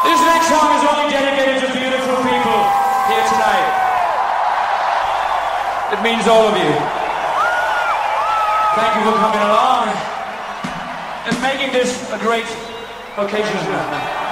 This next song is only dedicated to beautiful people here tonight. It means all of you. Thank you for coming along and making this a great occasion.